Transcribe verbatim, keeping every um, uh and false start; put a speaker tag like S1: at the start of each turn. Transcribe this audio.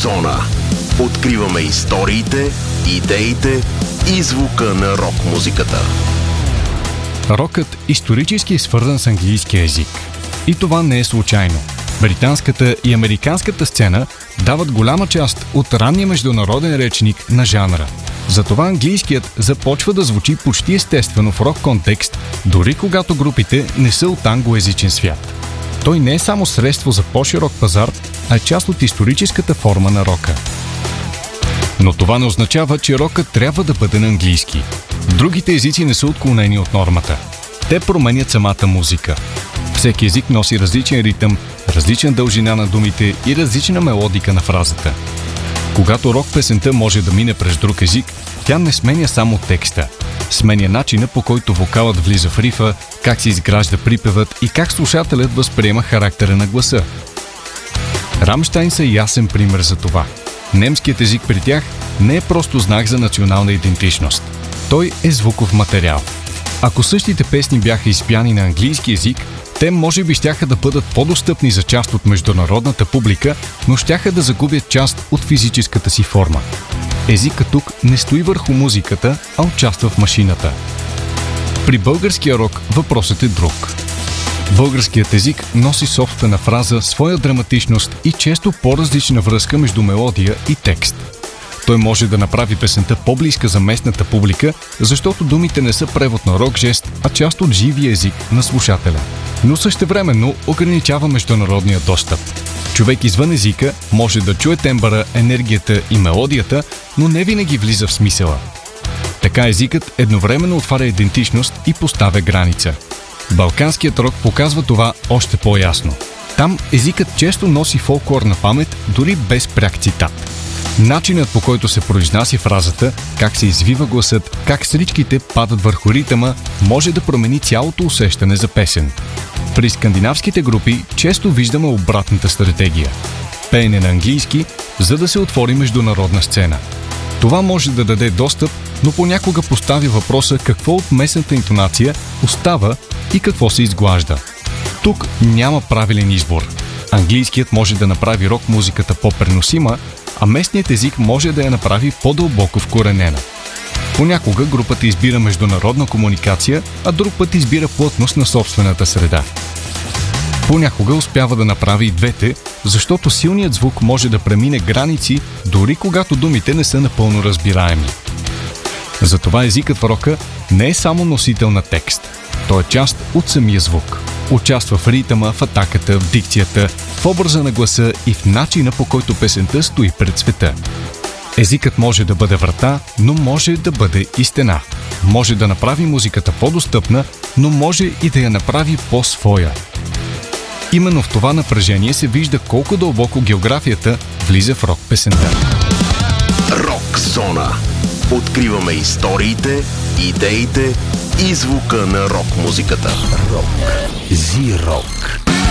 S1: Зона. Откриваме историите, идеите и звука на рок-музиката.
S2: Рокът исторически е свързан с английския език. И това не е случайно. Британската и американската сцена дават голяма част от ранния международен речник на жанра. Затова английският започва да звучи почти естествено в рок контекст, дори когато групите не са от англоезичен свят. Той не е само средство за по-широк пазар, а е част от историческата форма на рока. Но това не означава, че рокът трябва да бъде на английски. Другите езици не са отклонени от нормата. Те променят самата музика. Всеки език носи различен ритъм, различна дължина на думите и различна мелодика на фразата. Когато рок песента може да мине през друг език, тя не сменя само текста. Сменя начина, по който вокалът влиза в рифа, как се изгражда припевът и как слушателят възприема характера на гласа. Рамщайн са ясен пример за това. Немският език при тях не е просто знак за национална идентичност. Той е звуков материал. Ако същите песни бяха изпяни на английски език, те може би щяха да бъдат по-достъпни за част от международната публика, но щяха да загубят част от физическата си форма. Езикът тук не стои върху музиката, а участва в машината. При българския рок въпросът е друг. Българският език носи собствена фраза, своя драматичност и често по-различна връзка между мелодия и текст. Той може да направи песента по-близка за местната публика, защото думите не са превод на рок жест, а част от живия език на слушателя. Но същевременно ограничава международния достъп. Човек извън езика може да чуе тембъра, енергията и мелодията, но не винаги влиза в смисъла. Така езикът едновременно отваря идентичност и поставя граница. Балканският рок показва това още по-ясно. Там езикът често носи фолклорна памет, дори без пряк цитат. Начинът, по който се произнася фразата, как се извива гласът, как стричките падат върху ритъма, може да промени цялото усещане за песен. При скандинавските групи често виждаме обратната стратегия. Пеене на английски, за да се отвори международна сцена. Това може да даде достъп, но понякога постави въпроса какво от местната интонация остава и какво се изглажда. Тук няма правилен избор. Английският може да направи рок-музиката по-преносима, а местният език може да я направи по-дълбоко вкоренена. Понякога групата избира международна комуникация, а друг път избира плътност на собствената среда. Понякога успява да направи и двете, защото силният звук може да премине граници, дори когато думите не са напълно разбираеми. Затова езикът в рока не е само носител на текст. Той е част от самия звук. Участва в ритъма, в атаката, в дикцията, в образа на гласа и в начина, по който песента стои пред света. Езикът може да бъде врата, но може да бъде и стена. Може да направи музиката по-достъпна, но може и да я направи по-своя. Именно в това напрежение се вижда колко дълбоко географията влиза в рок песента.
S1: Рок зона. Откриваме историите, идеите и звука на рок-музиката. Рок. Зи-рок.